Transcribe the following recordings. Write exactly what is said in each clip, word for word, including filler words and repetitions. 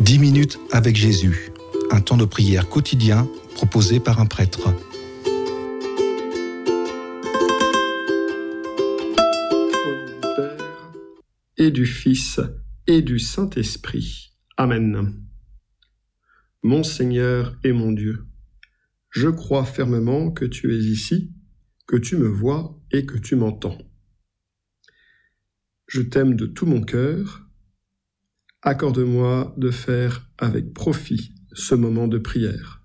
dix minutes avec Jésus, un temps de prière quotidien proposé par un prêtre. Au nom du Père, et du Fils, et du Saint-Esprit. Amen. Mon Seigneur et mon Dieu, je crois fermement que tu es ici, que tu me vois et que tu m'entends. Je t'aime de tout mon cœur. Accorde-moi de faire avec profit ce moment de prière.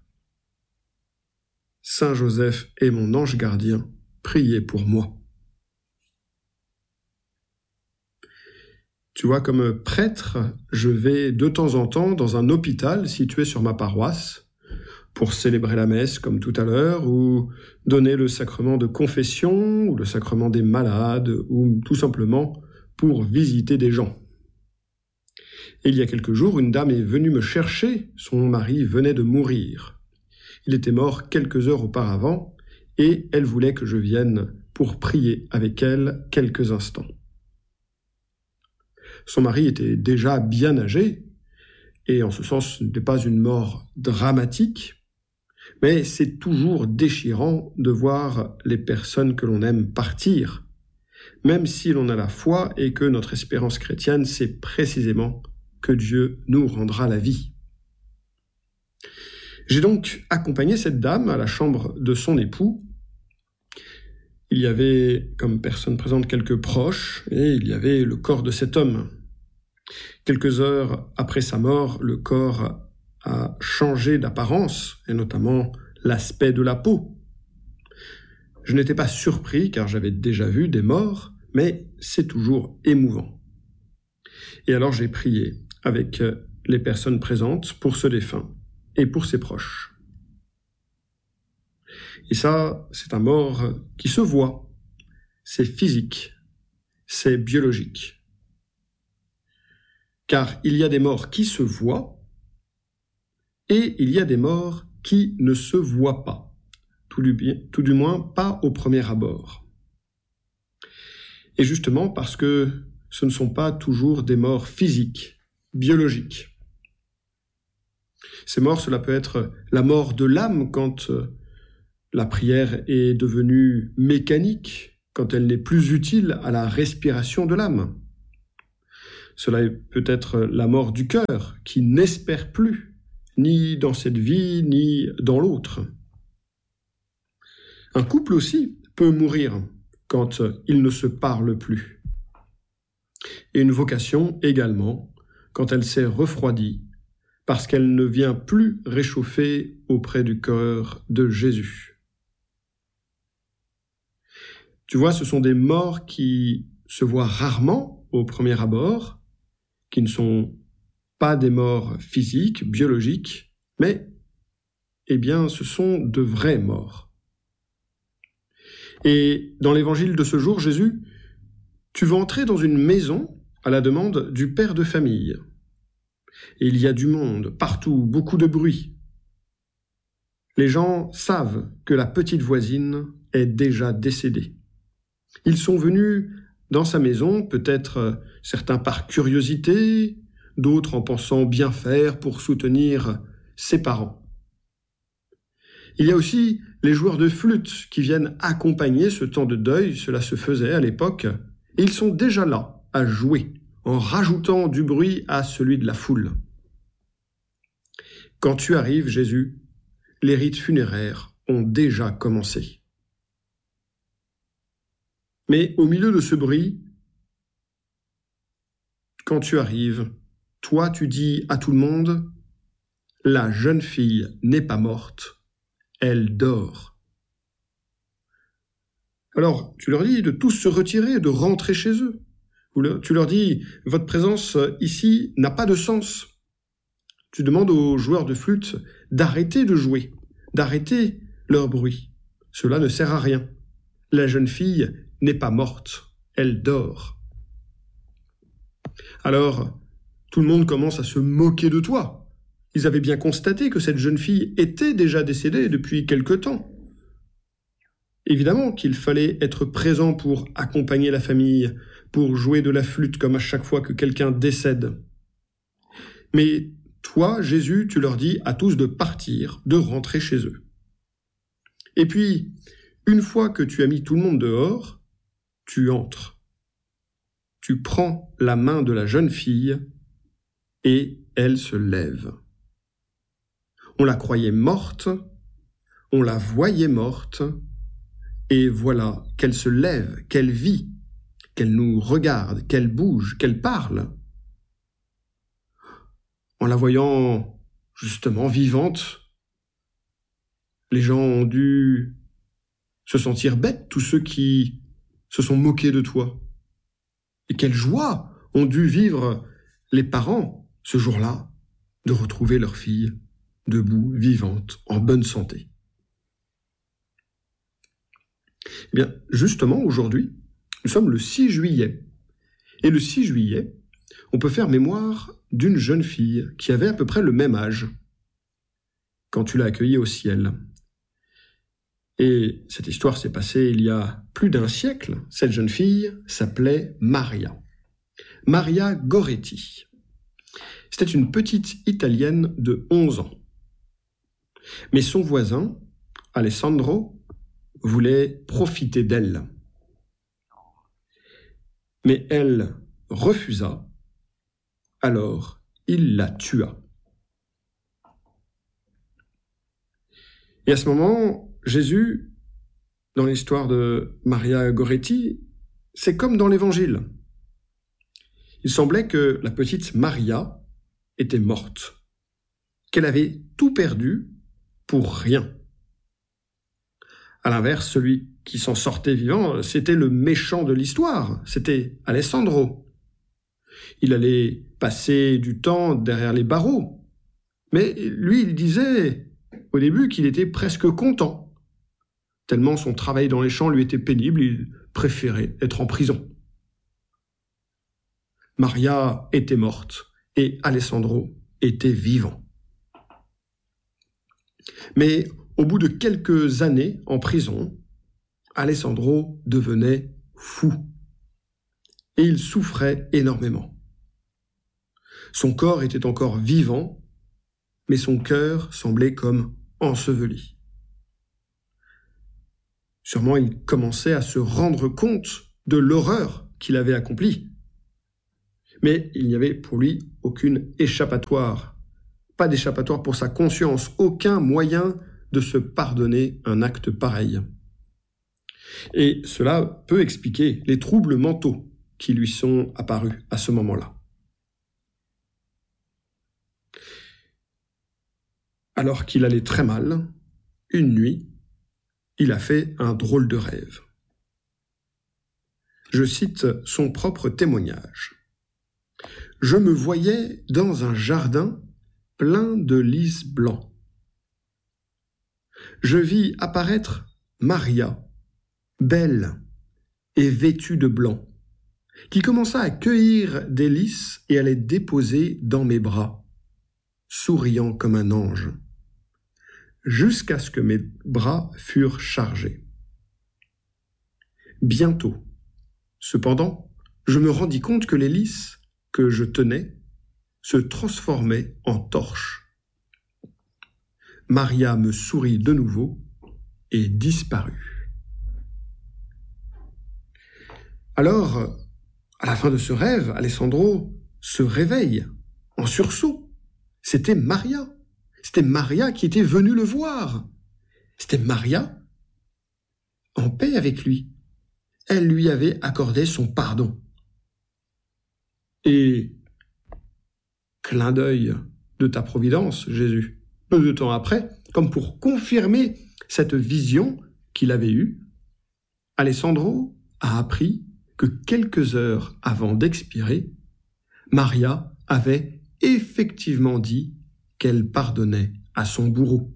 Saint Joseph est mon ange gardien, priez pour moi. Tu vois, comme prêtre, je vais de temps en temps dans un hôpital situé sur ma paroisse pour célébrer la messe comme tout à l'heure, ou donner le sacrement de confession, ou le sacrement des malades, ou tout simplement pour visiter des gens. Et il y a quelques jours, une dame est venue me chercher, son mari venait de mourir. Il était mort quelques heures auparavant, et elle voulait que je vienne pour prier avec elle quelques instants. Son mari était déjà bien âgé, et en ce sens, ce n'était pas une mort dramatique, mais c'est toujours déchirant de voir les personnes que l'on aime partir, même si l'on a la foi et que notre espérance chrétienne, c'est précisément que Dieu nous rendra la vie. J'ai donc accompagné cette dame à la chambre de son époux. Il y avait comme personne présente quelques proches, et il y avait le corps de cet homme. Quelques heures après sa mort, le corps a changé d'apparence, et notamment l'aspect de la peau. Je n'étais pas surpris, car j'avais déjà vu des morts, mais c'est toujours émouvant. Et alors j'ai prié avec les personnes présentes pour ce défunt et pour ses proches. Et ça, c'est un mort qui se voit, c'est physique, c'est biologique. Car il y a des morts qui se voient et il y a des morts qui ne se voient pas, tout du, bien, tout du moins pas au premier abord. Et justement parce que ce ne sont pas toujours des morts physiques, biologiques. Ces morts, cela peut être la mort de l'âme quand la prière est devenue mécanique, quand elle n'est plus utile à la respiration de l'âme. Cela peut être la mort du cœur, qui n'espère plus, ni dans cette vie, ni dans l'autre. Un couple aussi peut mourir quand il ne se parle plus. Et une vocation également, quand elle s'est refroidie, parce qu'elle ne vient plus réchauffer auprès du cœur de Jésus. Tu vois, ce sont des morts qui se voient rarement au premier abord, qui ne sont pas des morts physiques, biologiques, mais, eh bien, ce sont de vraies morts. Et dans l'évangile de ce jour, Jésus, tu vas entrer dans une maison à la demande du père de famille. Et il y a du monde, partout, beaucoup de bruit. Les gens savent que la petite voisine est déjà décédée. Ils sont venus dans sa maison, peut-être certains par curiosité, d'autres en pensant bien faire pour soutenir ses parents. Il y a aussi les joueurs de flûte qui viennent accompagner ce temps de deuil, cela se faisait à l'époque, et ils sont déjà là à jouer, en rajoutant du bruit à celui de la foule. Quand tu arrives, Jésus, les rites funéraires ont déjà commencé. Mais au milieu de ce bruit, quand tu arrives, toi tu dis à tout le monde, « La jeune fille n'est pas morte, elle dort. » Alors, tu leur dis de tous se retirer, de rentrer chez eux. Tu leur dis, votre présence ici n'a pas de sens. Tu demandes aux joueurs de flûte d'arrêter de jouer, d'arrêter leur bruit. Cela ne sert à rien. La jeune fille n'est pas morte, elle dort. Alors, tout le monde commence à se moquer de toi. Ils avaient bien constaté que cette jeune fille était déjà décédée depuis quelque temps. Évidemment qu'il fallait être présent pour accompagner la famille, pour jouer de la flûte comme à chaque fois que quelqu'un décède. Mais toi, Jésus, tu leur dis à tous de partir, de rentrer chez eux. Et puis, une fois que tu as mis tout le monde dehors, tu entres. Tu prends la main de la jeune fille et elle se lève. On la croyait morte, on la voyait morte, et voilà qu'elle se lève, qu'elle vit, qu'elle nous regarde, qu'elle bouge, qu'elle parle. En la voyant justement vivante, les gens ont dû se sentir bêtes, tous ceux qui se sont moqués de toi. Et quelle joie ont dû vivre les parents ce jour-là de retrouver leur fille debout, vivante, en bonne santé. Eh bien, justement, aujourd'hui, nous sommes le six juillet. Et le six juillet, on peut faire mémoire d'une jeune fille qui avait à peu près le même âge quand tu l'as accueillie au ciel. Et cette histoire s'est passée il y a plus d'un siècle. Cette jeune fille s'appelait Maria. Maria Goretti. C'était une petite Italienne de onze ans. Mais son voisin, Alessandro, voulait profiter d'elle. Mais elle refusa, alors il la tua. Et à ce moment, Jésus, dans l'histoire de Maria Goretti, c'est comme dans l'Évangile. Il semblait que la petite Maria était morte, qu'elle avait tout perdu pour rien. À l'inverse, celui qui s'en sortait vivant, c'était le méchant de l'histoire, c'était Alessandro. Il allait passer du temps derrière les barreaux, mais lui, il disait au début qu'il était presque content, tellement son travail dans les champs lui était pénible, il préférait être en prison. Maria était morte et Alessandro était vivant. Mais au bout de quelques années en prison, Alessandro devenait fou et il souffrait énormément. Son corps était encore vivant, mais son cœur semblait comme enseveli. Sûrement il commençait à se rendre compte de l'horreur qu'il avait accomplie. Mais il n'y avait pour lui aucune échappatoire, pas d'échappatoire pour sa conscience, aucun moyen de se pardonner un acte pareil. Et cela peut expliquer les troubles mentaux qui lui sont apparus à ce moment-là. Alors qu'il allait très mal, une nuit, il a fait un drôle de rêve. Je cite son propre témoignage. « Je me voyais dans un jardin plein de lys blancs. Je vis apparaître Maria, belle et vêtue de blanc, qui commença à cueillir des lys et à les déposer dans mes bras, souriant comme un ange, jusqu'à ce que mes bras furent chargés. Bientôt, cependant, je me rendis compte que les lys que je tenais se transformaient en torches. Maria me sourit de nouveau et disparut. Alors, à la fin de ce rêve, Alessandro se réveille en sursaut. C'était Maria. C'était Maria qui était venue le voir. C'était Maria en paix avec lui. Elle lui avait accordé son pardon. Et clin d'œil de ta providence, Jésus, peu de temps après, comme pour confirmer cette vision qu'il avait eue, Alessandro a appris que quelques heures avant d'expirer, Maria avait effectivement dit qu'elle pardonnait à son bourreau.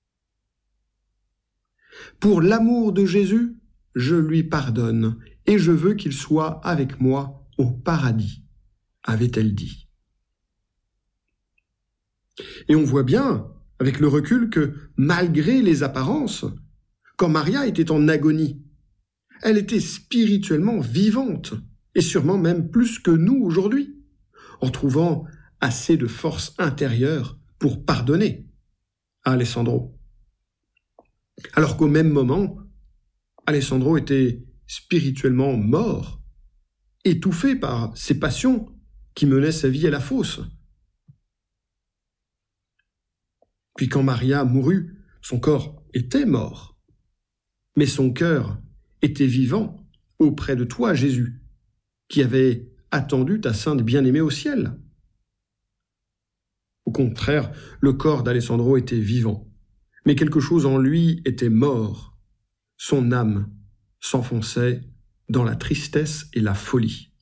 Pour l'amour de Jésus, je lui pardonne et je veux qu'il soit avec moi au paradis, avait-elle dit. Et on voit bien, avec le recul, que malgré les apparences, quand Maria était en agonie, elle était spirituellement vivante, et sûrement même plus que nous aujourd'hui, en trouvant assez de force intérieure pour pardonner à Alessandro. Alors qu'au même moment, Alessandro était spirituellement mort, étouffé par ses passions qui menaient sa vie à la fosse. Puis quand Maria mourut, son corps était mort, mais son cœur était vivant auprès de toi, Jésus, qui avait attendu ta sainte bien-aimée au ciel. Au contraire, le corps d'Alessandro était vivant, mais quelque chose en lui était mort. Son âme s'enfonçait dans la tristesse et la folie.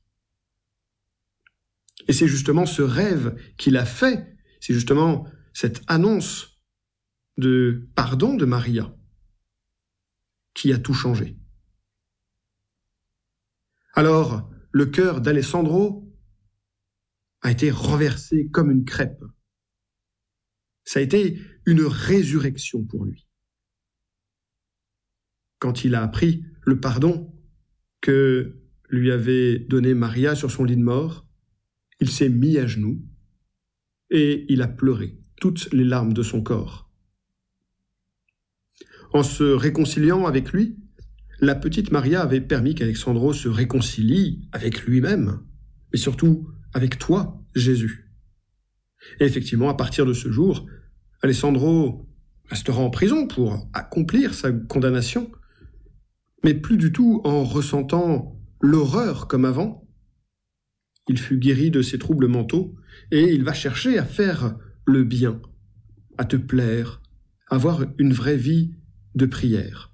Et c'est justement ce rêve qu'il a fait, c'est justement cette annonce de pardon de Maria qui a tout changé. Alors, le cœur d'Alessandro a été renversé comme une crêpe. Ça a été une résurrection pour lui. Quand il a appris le pardon que lui avait donné Maria sur son lit de mort, il s'est mis à genoux et il a pleuré toutes les larmes de son corps. En se réconciliant avec lui, la petite Maria avait permis qu'Alessandro se réconcilie avec lui-même, mais surtout avec toi, Jésus. Et effectivement, à partir de ce jour, Alessandro restera en prison pour accomplir sa condamnation, mais plus du tout en ressentant l'horreur comme avant. Il fut guéri de ses troubles mentaux et il va chercher à faire le bien, à te plaire, à avoir une vraie vie de prière.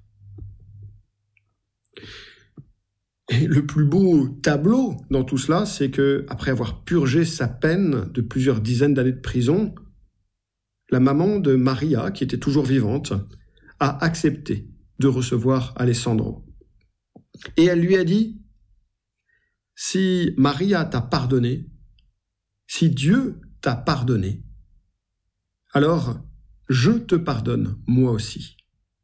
Et le plus beau tableau dans tout cela, c'est que, après avoir purgé sa peine de plusieurs dizaines d'années de prison, la maman de Maria, qui était toujours vivante, a accepté de recevoir Alessandro. Et elle lui a dit, « Si Maria t'a pardonné, si Dieu t'a pardonné, alors je te pardonne moi aussi. »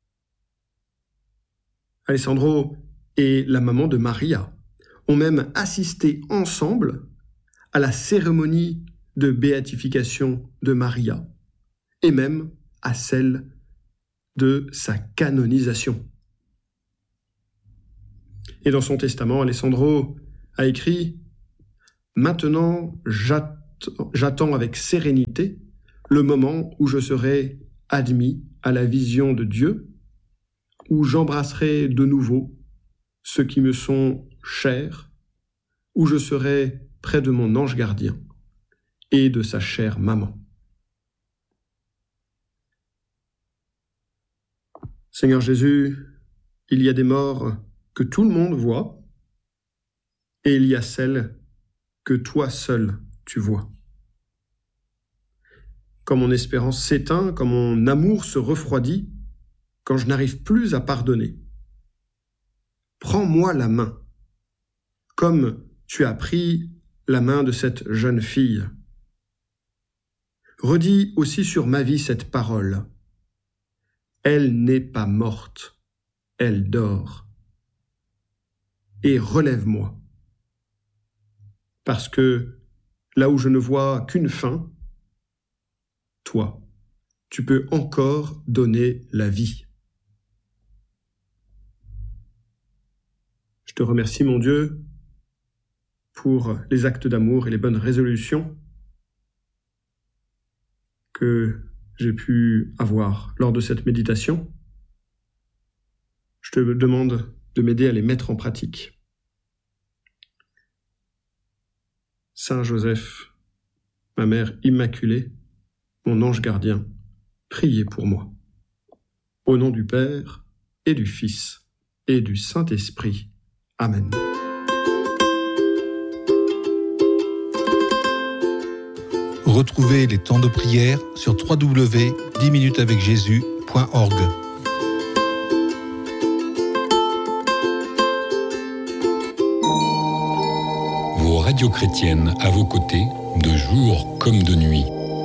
Alessandro et la maman de Maria ont même assisté ensemble à la cérémonie de béatification de Maria et même à celle de sa canonisation. Et dans son testament, Alessandro a écrit « Maintenant, j'attends avec sérénité le moment où je serai admis à la vision de Dieu, où j'embrasserai de nouveau ceux qui me sont chers, où je serai près de mon ange gardien et de sa chère maman. » Seigneur Jésus, il y a des morts que tout le monde voit et il y a celles que toi seul tu vois. Quand mon espérance s'éteint, quand mon amour se refroidit, quand je n'arrive plus à pardonner, prends-moi la main, comme tu as pris la main de cette jeune fille. Redis aussi sur ma vie cette parole. Elle n'est pas morte, elle dort. Et relève-moi. Parce que là où je ne vois qu'une fin, toi, tu peux encore donner la vie. Je te remercie, mon Dieu, pour les actes d'amour et les bonnes résolutions que j'ai pu avoir lors de cette méditation. Je te demande de m'aider à les mettre en pratique. Saint Joseph, ma mère immaculée, mon ange gardien, priez pour moi. Au nom du Père et du Fils et du Saint-Esprit. Amen. Retrouvez les temps de prière sur w w w point dix minutes avec jésus point org. Vos radios chrétiennes à vos côtés, de jour comme de nuit.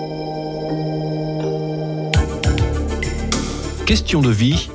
Question de vie.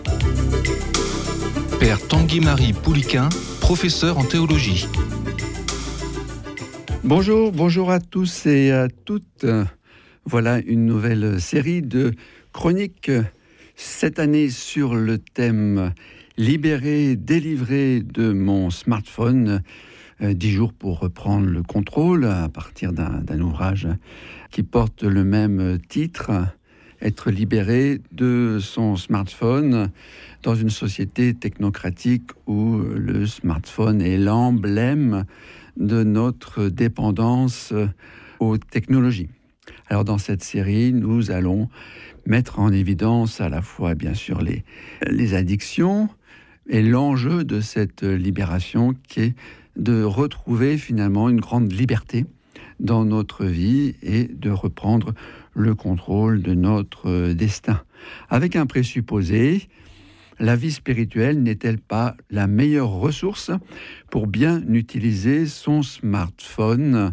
Père Tanguy Marie Pouliquin, professeur en théologie. Bonjour, bonjour à tous et à toutes. Voilà une nouvelle série de chroniques cette année sur le thème « Libérer, délivrer de mon smartphone ». Dix jours pour reprendre le contrôle à partir d'un, d'un ouvrage qui porte le même titre, être libéré de son smartphone dans une société technocratique où le smartphone est l'emblème de notre dépendance aux technologies. Alors dans cette série, nous allons mettre en évidence à la fois bien sûr les, les addictions et l'enjeu de cette libération qui est de retrouver finalement une grande liberté dans notre vie et de reprendre le contrôle de notre destin. Avec un présupposé, la vie spirituelle n'est-elle pas la meilleure ressource pour bien utiliser son smartphone ?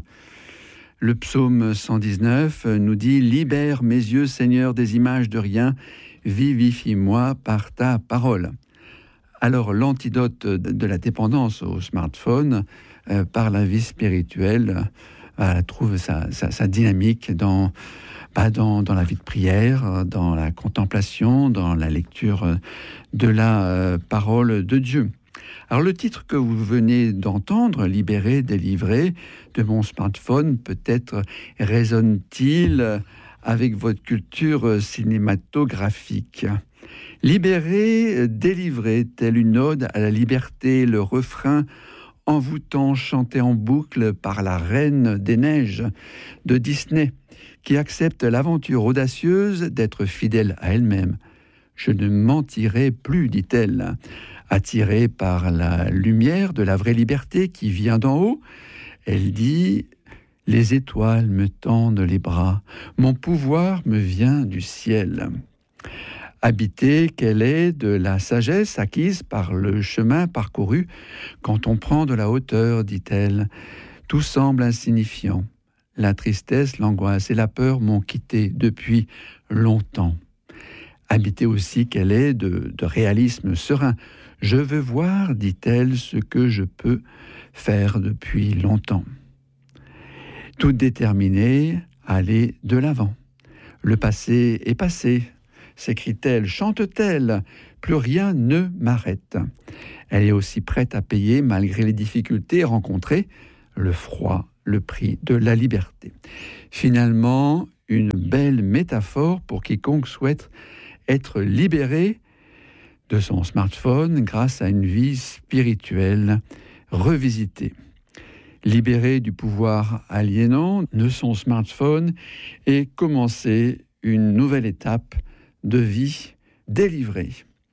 Le psaume cent dix-neuf nous dit « Libère mes yeux, Seigneur, des images de rien, vivifie-moi par ta parole ». Alors, l'antidote de la dépendance au smartphone euh, par la vie spirituelle euh, trouve sa, sa, sa dynamique dans, bah, dans, dans la vie de prière, dans la contemplation, dans la lecture de la euh, parole de Dieu. Alors, le titre que vous venez d'entendre, « Libérer, délivrer de mon smartphone », peut-être résonne-t-il avec votre culture cinématographique. Libérer, délivrer, telle une ode à la liberté, le refrain envoûtant chanté en boucle par la Reine des Neiges de Disney, qui accepte l'aventure audacieuse d'être fidèle à elle-même. Je ne mentirai plus, dit-elle, attirée par la lumière de la vraie liberté qui vient d'en haut. Elle dit « Les étoiles me tendent les bras, mon pouvoir me vient du ciel ». Habitée qu'elle est de la sagesse acquise par le chemin parcouru, quand on prend de la hauteur, dit-elle, tout semble insignifiant. La tristesse, l'angoisse et la peur m'ont quitté depuis longtemps. Habitée aussi qu'elle est de, de réalisme serein, je veux voir, dit-elle, ce que je peux faire depuis longtemps. Toute déterminée à aller de l'avant. Le passé est passé, s'écrie-t-elle, chante-t-elle, plus rien ne m'arrête. Elle est aussi prête à payer, malgré les difficultés rencontrées, le froid, le prix de la liberté. Finalement, une belle métaphore pour quiconque souhaite être libéré de son smartphone grâce à une vie spirituelle revisitée. Libéré du pouvoir aliénant de son smartphone et commencer une nouvelle étape de vie délivrée.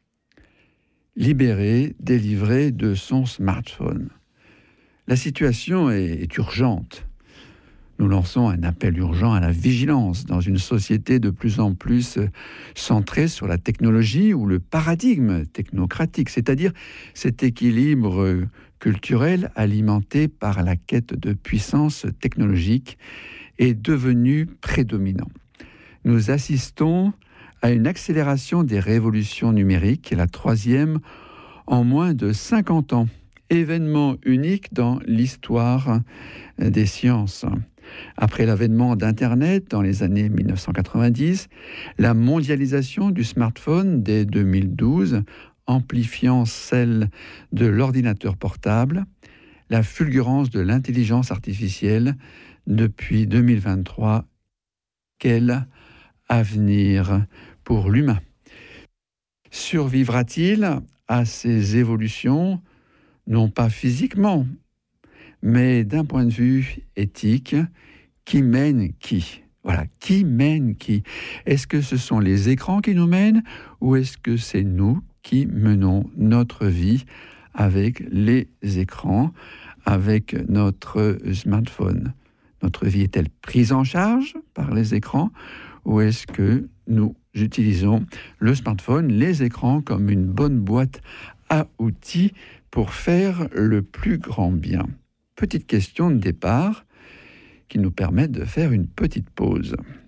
Libéré, délivré de son smartphone. La situation est, est urgente. Nous lançons un appel urgent à la vigilance dans une société de plus en plus centrée sur la technologie ou le paradigme technocratique, c'est-à-dire cet équilibre culturel alimenté par la quête de puissance technologique est devenu prédominant. Nous assistons à une accélération des révolutions numériques, la troisième en moins de cinquante ans. Événement unique dans l'histoire des sciences. Après l'avènement d'Internet dans les années mille neuf cent quatre-vingt-dix, la mondialisation du smartphone dès deux mille douze, amplifiant celle de l'ordinateur portable, la fulgurance de l'intelligence artificielle depuis deux mille vingt-trois. Quel avenir pour l'humain? Survivra-t-il à ces évolutions, non pas physiquement, mais d'un point de vue éthique, qui mène qui? Voilà, qui mène qui? Est-ce que ce sont les écrans qui nous mènent ou est-ce que c'est nous qui menons notre vie avec les écrans, avec notre smartphone? Notre vie est-elle prise en charge par les écrans ou est-ce que nous utilisons le smartphone, les écrans comme une bonne boîte à outils pour faire le plus grand bien? Petite question de départ qui nous permet de faire une petite pause.